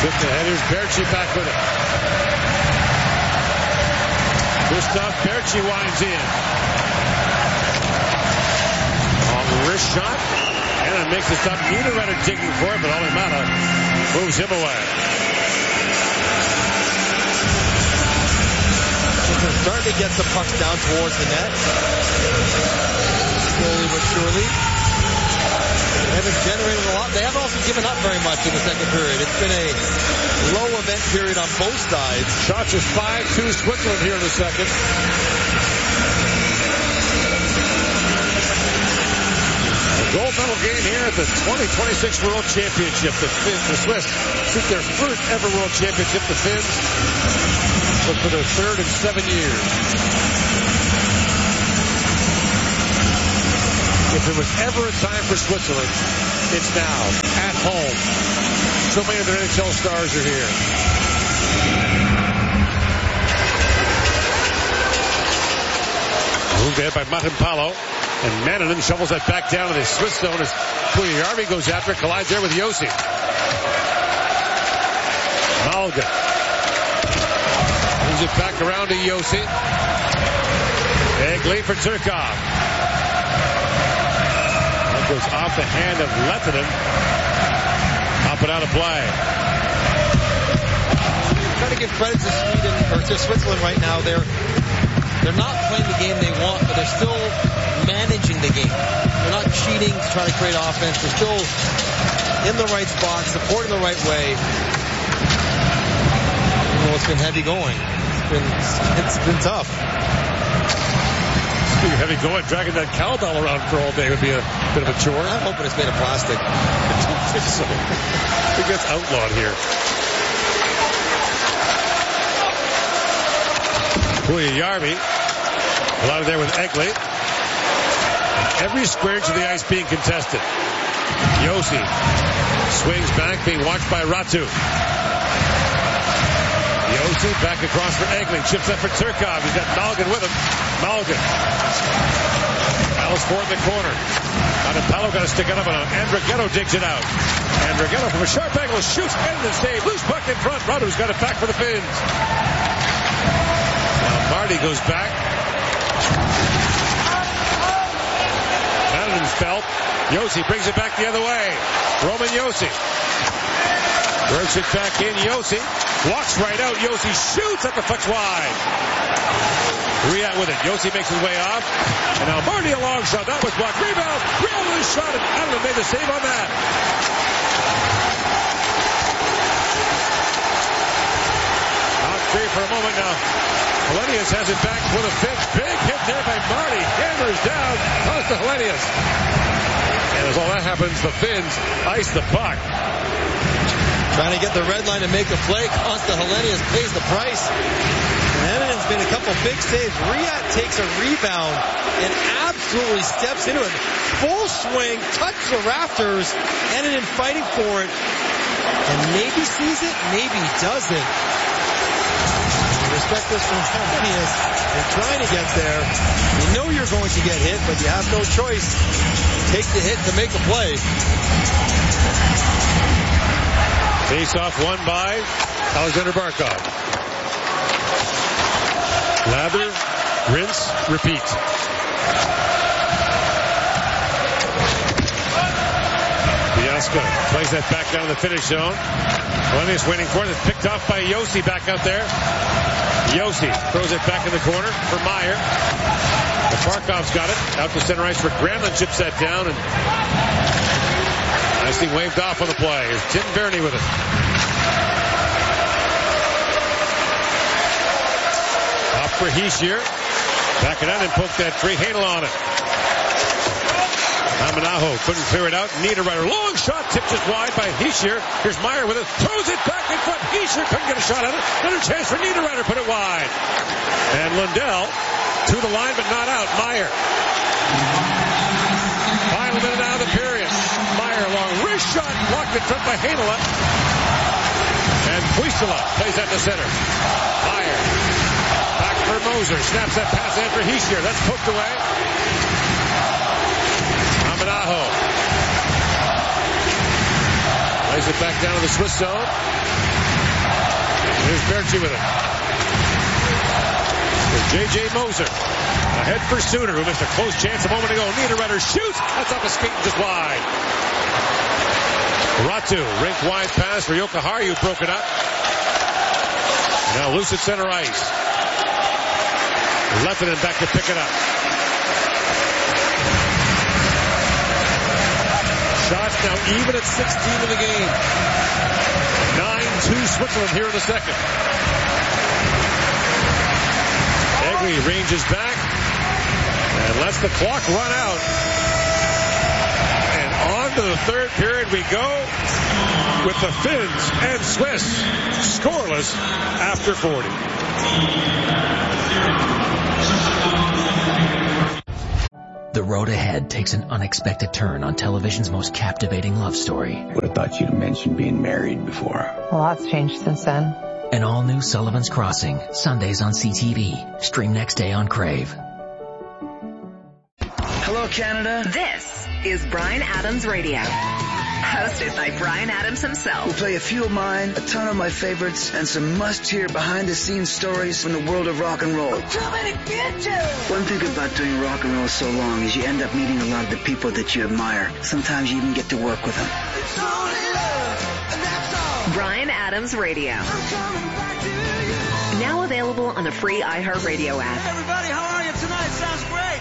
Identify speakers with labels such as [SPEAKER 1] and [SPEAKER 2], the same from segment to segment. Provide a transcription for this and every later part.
[SPEAKER 1] Tipped ahead. Here's Berchi back with it. Gustav Berchi winds in. On the wrist shot. And it makes the stop. Niederreiter digging for it, but Alemana moves him away.
[SPEAKER 2] They're starting to get some pucks down towards the net. Slowly but surely. They haven't generated a lot. They haven't also given up very much in the second period. It's been a low event period on both sides.
[SPEAKER 1] Shots is 5-2 Switzerland here in the second. A gold medal game here at the 2026 World Championship. The Swiss seek their first ever World Championship. The Finns look for their third in 7 years. If there was ever a time for Switzerland, it's now, at home. So many of their NHL stars are here. Moved ahead by Matampalo, and Manninen shovels that back down to the Swiss zone as Puljujarvi goes after it, collides there with Josi. Malgin moves it back around to Josi. Egli for Turkov. Goes off the hand of Lehtinen. Up and out of play.
[SPEAKER 2] Trying to give credit to Sweden or to Switzerland right now. They're not playing the game they want, but they're still managing the game. They're not cheating to try to create offense. They're still in the right spot, supporting the right way. You know, it's been heavy going. It's been tough.
[SPEAKER 1] Heavy going, dragging that cowbell around for all day would be a bit of a chore.
[SPEAKER 2] I'm hoping it's made of plastic.
[SPEAKER 1] I don't think so. I think that's outlawed here. Puljujarvi out of there with Egli. Every square inch of the ice being contested. Josi swings back, being watched by Ratu. Josi back across for Egli. Chips up for Turkov. He's got Malgin with him. Malgin. Alice Ford in the corner. Palo got to stick it up, and Andrighetto digs it out. Andrighetto from a sharp angle shoots and the save. Loose puck in front. Radu's got it back for the Finns. Now Marty goes back. Madden's felt. Josi brings it back the other way. Roman Josi. Works it back in. Josi walks right out. Josi shoots at the puck's wide. Riat with it. Josi makes his way off. And now Marty a long shot. That was blocked. Rebound. Real loose shot. And Adler made the save on that. Out free for a moment now. Helenius has it back for the Finns. Big hit there by Marty. Hammers down. Costa Helenius. And as all that happens, the Finns ice the puck.
[SPEAKER 2] Trying to get the red line to make a play. Costa Helenius pays the price. Henninen's made a couple big saves. Riat takes a rebound and absolutely steps into it. Full swing, touches the rafters. Henninen fighting for it. And maybe sees it, maybe doesn't. Respect this from Helenius. They're trying to get there. You know you're going to get hit, but you have no choice. Take the hit to make a play.
[SPEAKER 1] Face-off won by Alexander Barkov. Lather, rinse, repeat. Biasca plays that back down to the finish zone. Helenius waiting for it. It's picked off by Josi back out there. Josi throws it back in the corner for Meyer. Barkov's got it. Out to center ice for Granlund. Chips that down. And icing waved off on the play. Here's Tim Berni with it. Up for Hischier. Back it out and poked that free. Hanel on it. Amanaho couldn't clear it out. Niederreiter. Long shot. Tipped just wide by Hischier. Here's Meyer with it. Throws it back in front. Hischier couldn't get a shot at it. Another chance for Niederreiter. Put it wide. And Lundell to the line but not out. Meyer. Final minute out of the period. Meyer long wrist shot. Blocked in front by Heinola. And Puistola plays that to center. Meyer. Back for Moser. Snaps that pass in for Hischier. That's poked away. Amanaho. Plays it back down to the Swiss zone. Here's Berchi with it. There's J.J. Moser. Ahead for Sooner, who missed a close chance a moment ago. Niederreiter shoots. That's off his feet and just wide. Ratu, rink wide pass for Jokiharju, broke it up. Now loose at center ice. Leffinen back to pick it up. Shots now even at 16 in the game. 9-2 Switzerland here in the second. Egli ranges back and lets the clock run out. And on to the third period we go with the Finns and Swiss scoreless after 40.
[SPEAKER 3] The road ahead takes an unexpected turn on television's most captivating love story.
[SPEAKER 4] Would have thought you'd mentioned being married before.
[SPEAKER 5] A lot's changed since then.
[SPEAKER 3] An all-new Sullivan's Crossing, Sundays on CTV. Stream next day on Crave.
[SPEAKER 6] Hello, Canada.
[SPEAKER 7] This is Bryan Adams Radio. Hosted by Bryan Adams himself.
[SPEAKER 6] We'll play a few of mine, a ton of my favorites, and some must-hear behind-the-scenes stories from the world of rock and roll. One thing about doing rock and roll so long is you end up meeting a lot of the people that you admire. Sometimes you even get to work with them.
[SPEAKER 7] Bryan Adams Radio. Now available on the free iHeartRadio app.
[SPEAKER 6] Hey everybody, how are you tonight? Sounds great.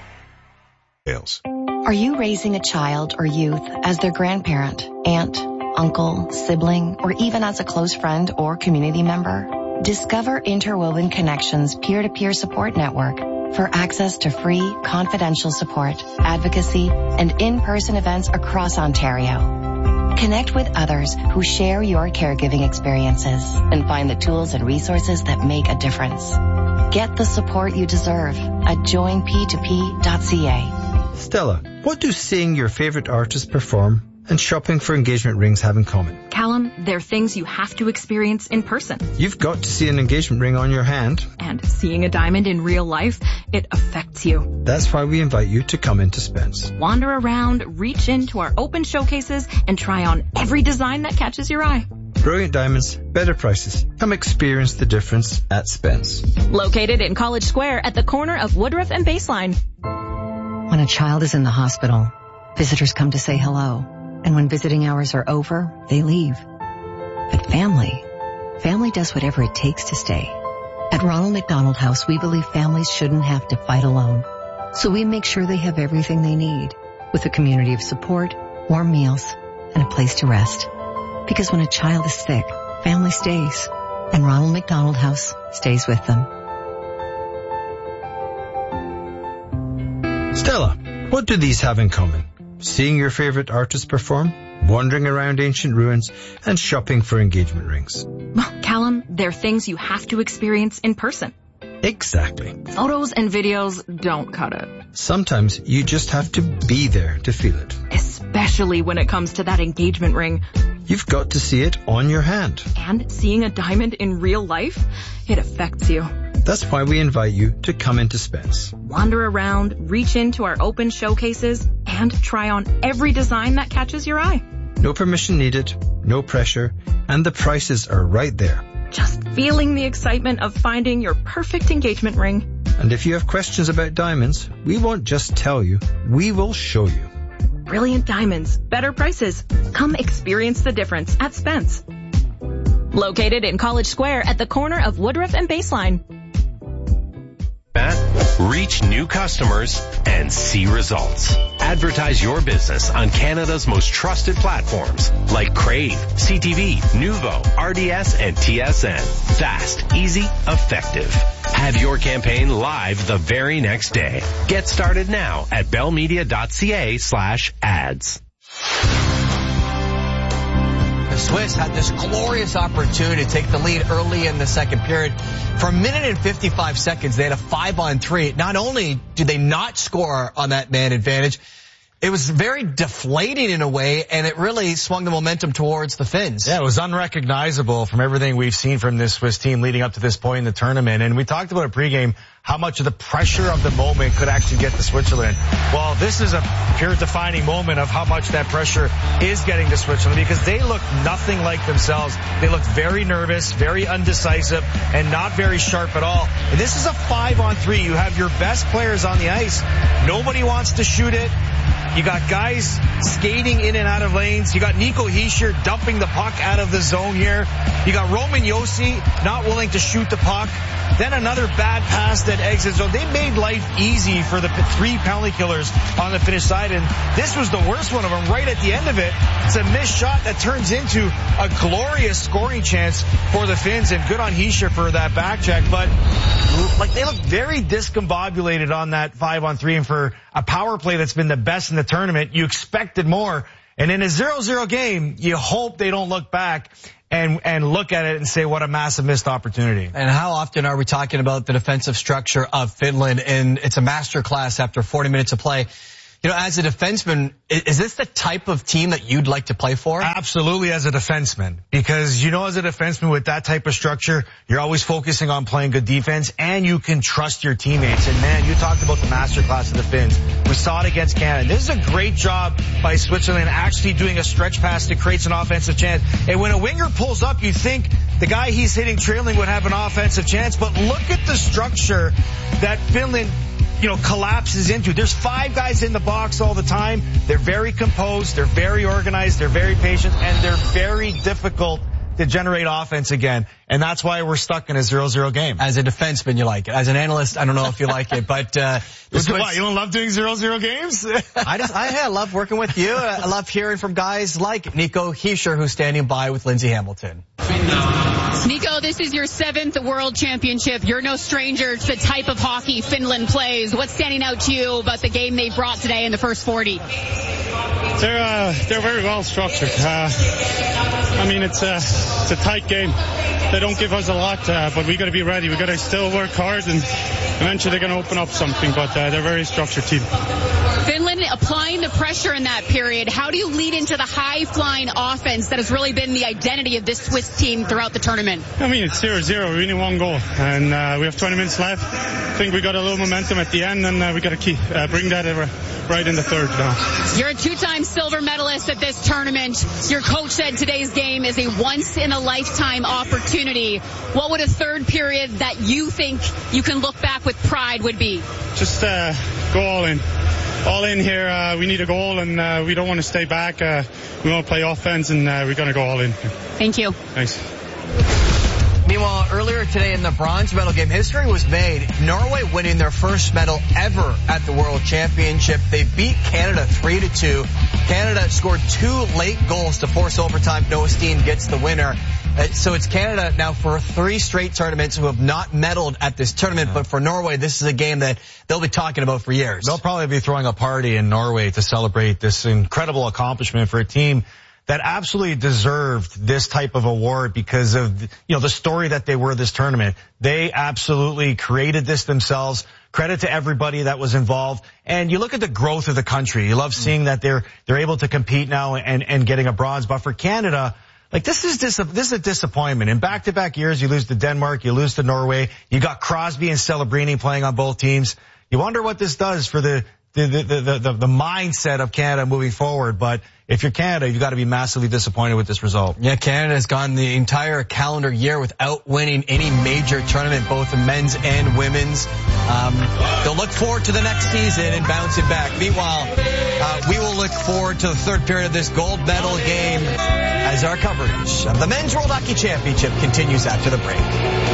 [SPEAKER 8] Are you raising a child or youth as their grandparent, aunt, uncle, sibling, or even as a close friend or community member? Discover Interwoven Connections peer-to-peer support network for access to free, confidential support, advocacy, and in-person events across Ontario. Connect with others who share your caregiving experiences and find the tools and resources that make a difference. Get the support you deserve at joinp2p.ca.
[SPEAKER 9] Stella, what do seeing your favorite artist perform and shopping for engagement rings have in common?
[SPEAKER 10] Callum, they're things you have to experience in person.
[SPEAKER 9] You've got to see an engagement ring on your hand.
[SPEAKER 10] And seeing a diamond in real life, it affects you.
[SPEAKER 9] That's why we invite you to come into Spence.
[SPEAKER 10] Wander around, reach into our open showcases, and try on every design that catches your eye.
[SPEAKER 9] Brilliant diamonds, better prices. Come experience the difference at Spence.
[SPEAKER 10] Located in College Square at the corner of Woodruff and Baseline.
[SPEAKER 5] When a child is in the hospital, visitors come to say hello. And when visiting hours are over, they leave. But family does whatever it takes to stay. At Ronald McDonald House, we believe families shouldn't have to fight alone. So we make sure they have everything they need, with a community of support, warm meals, and a place to rest. Because when a child is sick, family stays. And Ronald McDonald House stays with them.
[SPEAKER 9] Stella, what do these have in common? Seeing your favorite artist perform, wandering around ancient ruins, and shopping for engagement rings.
[SPEAKER 10] Well, Callum, they're things you have to experience in person.
[SPEAKER 9] Exactly.
[SPEAKER 10] Photos and videos don't cut it.
[SPEAKER 9] Sometimes you just have to be there to feel it.
[SPEAKER 10] Especially when it comes to that engagement ring.
[SPEAKER 9] You've got to see it on your hand.
[SPEAKER 10] And seeing a diamond in real life, it affects you.
[SPEAKER 9] That's why we invite you to come into Spence.
[SPEAKER 10] Wander around, reach into our open showcases, and try on every design that catches your eye.
[SPEAKER 9] No permission needed, no pressure, and the prices are right there.
[SPEAKER 10] Just feeling the excitement of finding your perfect engagement ring.
[SPEAKER 9] And if you have questions about diamonds, we won't just tell you, we will show you.
[SPEAKER 10] Brilliant diamonds, better prices. Come experience the difference at Spence. Located in College Square at the corner of Woodruff and Baseline.
[SPEAKER 11] Reach new customers and see results. Advertise your business on Canada's most trusted platforms like Crave, CTV, Nuvo, RDS, and TSN. Fast, easy, effective. Have your campaign live the very next day. Get started now at bellmedia.ca/ads.
[SPEAKER 12] The Swiss had this glorious opportunity to take the lead early in the second period. For a minute and 55 seconds, they had a 5-on-3. Not only did they not score on that man advantage, it was very deflating in a way, and it really swung the momentum towards the Finns.
[SPEAKER 13] Yeah, it was unrecognizable from everything we've seen from this Swiss team leading up to this point in the tournament. And we talked about it pregame, how much of the pressure of the moment could actually get to Switzerland. Well, this is a pure defining moment of how much that pressure is getting to Switzerland, because they look nothing like themselves. They look very nervous, very undecisive, and not very sharp at all. And this is a 5-on-3. You have your best players on the ice. Nobody wants to shoot it. You got guys skating in and out of lanes. You got Nico Hischier dumping the puck out of the zone here. You got Roman Josi not willing to shoot the puck. Then another bad pass that exits zone. They made life easy for the 3 penalty killers on the Finnish side, and this was the worst one of them right at the end of it. It's a missed shot that turns into a glorious scoring chance for the Finns, and good on Hischier for that back check. But like, they look very discombobulated on that 5-on-3, and for a power play that's been the best in the tournament, you expected more. And in a 0-0 game, you hope they don't look back and look at it and say, what a massive missed opportunity.
[SPEAKER 12] And how often are we talking about the defensive structure of Finland? And it's a masterclass after 40 minutes of play. You know, as a defenseman, is this the type of team that you'd like to play for?
[SPEAKER 13] Absolutely, as a defenseman. Because, as a defenseman with that type of structure, you're always focusing on playing good defense, and you can trust your teammates. And man, you talked about the masterclass of the Finns. We saw it against Canada. This is a great job by Switzerland actually doing a stretch pass that creates an offensive chance. And when a winger pulls up, you think the guy he's hitting trailing would have an offensive chance. But look at the structure that Finland collapses into. There's 5 guys in the box all the time. They're very composed, they're very organized, they're very patient, and they're very difficult to generate offense again. And that's why we're stuck in a 0-0 game.
[SPEAKER 12] As a defenseman, you like it. As an analyst, I don't know if you like it, but
[SPEAKER 13] you don't love doing 0-0 games?
[SPEAKER 12] I love working with you. I love hearing from guys like Nico Hischier, who's standing by with Lindsay Hamilton.
[SPEAKER 14] Nico, this is your 7th World Championship. You're no stranger to the type of hockey Finland plays. What's standing out to you about the game they brought today in the first 40?
[SPEAKER 15] They're very well structured. It's a tight game. They don't give us a lot, but we got to be ready. We got to still work hard, and eventually they're going to open up something. But they're a very structured team.
[SPEAKER 14] Finland applying the pressure in that period. How do you lead into the high-flying offense that has really been the identity of this Swiss team throughout the tournament?
[SPEAKER 15] It's 0-0. We need 1 goal, and we have 20 minutes left. I think we got a little momentum at the end, and we got to bring that right in the third now.
[SPEAKER 14] You're a 2-time silver medalist at this tournament. Your coach said today's game is a once-in-a-lifetime opportunity. What would a third period that you think you can look back with pride would be?
[SPEAKER 15] Just go all in. All in here. We need a goal, and we don't want to stay back. We want to play offense, and we're going to go all in.
[SPEAKER 14] Thank you.
[SPEAKER 15] Thanks.
[SPEAKER 12] Meanwhile, earlier today in the bronze medal game, history was made. Norway winning their first medal ever at the World Championship. They beat Canada 3-2. Canada scored 2 late goals to force overtime. Noah Steen gets the winner. So it's Canada now for 3 straight tournaments who have not medaled at this tournament. But for Norway, this is a game that they'll be talking about for years.
[SPEAKER 13] They'll probably be throwing a party in Norway to celebrate this incredible accomplishment for a team that absolutely deserved this type of award because of the story that they were this tournament. They absolutely created this themselves. Credit to everybody that was involved. And you look at the growth of the country. You love seeing that they're able to compete now and getting a bronze. But for Canada, this is a disappointment. In back-to-back years, you lose to Denmark, you lose to Norway. You got Crosby and Celebrini playing on both teams. You wonder what this does for the mindset of Canada moving forward. But if you're Canada, you've got to be massively disappointed with this result.
[SPEAKER 12] Yeah, Canada has gone the entire calendar year without winning any major tournament, both in men's and women's. They'll look forward to the next season and bounce it back. Meanwhile, we will look forward to the third period of this gold medal game as our coverage of the Men's World Hockey Championship continues after the break.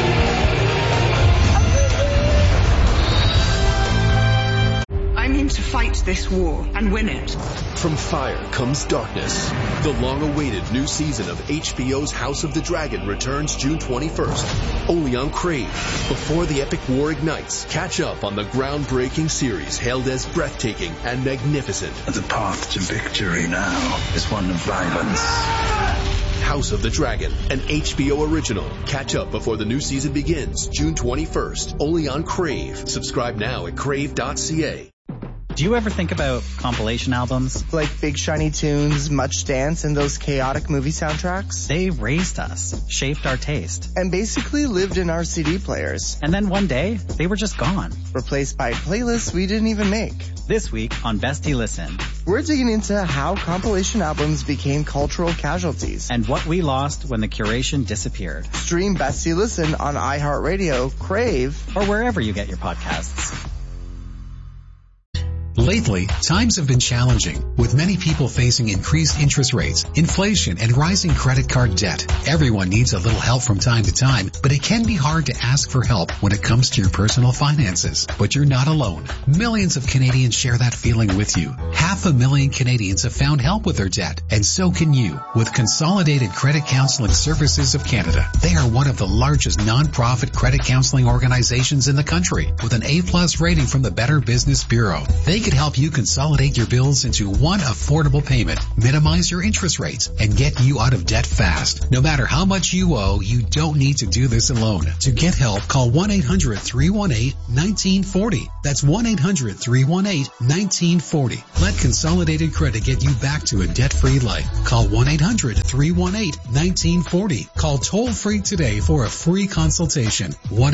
[SPEAKER 16] I'm in to fight this war and win it.
[SPEAKER 17] From fire comes darkness. The long-awaited new season of HBO's House of the Dragon returns June 21st, only on Crave. Before the epic war ignites, catch up on the groundbreaking series hailed as breathtaking and magnificent.
[SPEAKER 6] The path to victory now is one of violence.
[SPEAKER 17] House of the Dragon, an HBO original. Catch up before the new season begins, June 21st, only on Crave. Subscribe now at crave.ca.
[SPEAKER 18] Do you ever think about compilation albums?
[SPEAKER 19] Like Big Shiny Tunes, Much Dance, and those chaotic movie soundtracks?
[SPEAKER 18] They raised us, shaped our taste.
[SPEAKER 19] And basically lived in our CD players.
[SPEAKER 18] And then one day, they were just gone.
[SPEAKER 19] Replaced by playlists we didn't even make.
[SPEAKER 18] This week on Bestie Listen,
[SPEAKER 19] we're digging into how compilation albums became cultural casualties.
[SPEAKER 18] And what we lost when the curation disappeared.
[SPEAKER 19] Stream Bestie Listen on iHeartRadio, Crave,
[SPEAKER 18] or wherever you get your podcasts.
[SPEAKER 20] Lately, times have been challenging, with many people facing increased interest rates, inflation, and rising credit card debt. Everyone needs a little help from time to time, but it can be hard to ask for help when it comes to your personal finances. But you're not alone. Millions of Canadians share that feeling with you. 500,000 Canadians have found help with their debt, and so can you with Consolidated Credit Counseling Services of Canada. They are one of the largest non-profit credit counseling organizations in the country, with an A+ rating from the Better Business Bureau. They can help you consolidate your bills into one affordable payment, minimize your interest rates, and get you out of debt fast. No matter how much you owe, you don't need to do this alone. To get help, call 1-800-318-1940. That's 1-800-318-1940. Let Consolidated Credit get you back to a debt-free life. Call 1-800-318-1940. Call toll-free today for a free consultation.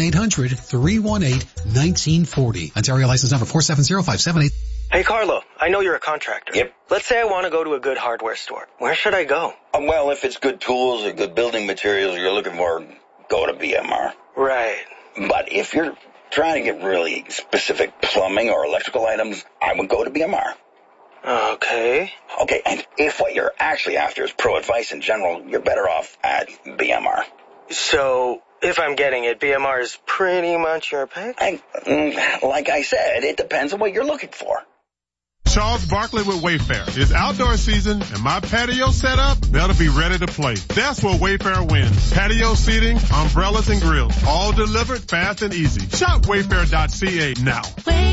[SPEAKER 20] 1-800-318-1940. Ontario license number 470578.
[SPEAKER 21] Hey, Carlo, I know you're a contractor.
[SPEAKER 22] Yep.
[SPEAKER 21] Let's say I want to go to a good hardware store. Where should I go?
[SPEAKER 22] Well, if it's good tools or good building materials you're looking for, go to BMR.
[SPEAKER 21] Right.
[SPEAKER 22] But if you're trying to get really specific plumbing or electrical items, I would go to BMR.
[SPEAKER 21] Okay.
[SPEAKER 22] Okay, and if what you're actually after is pro advice in general, you're better off at BMR.
[SPEAKER 21] So, if I'm getting it, BMR is pretty much your pick?
[SPEAKER 22] Like I said, it depends on what you're looking for.
[SPEAKER 23] Charles Barkley with Wayfair. It's outdoor season, and my patio setup, that'll be ready to play. That's where Wayfair wins. Patio seating, umbrellas, and grills. All delivered fast and easy. Shop wayfair.ca now.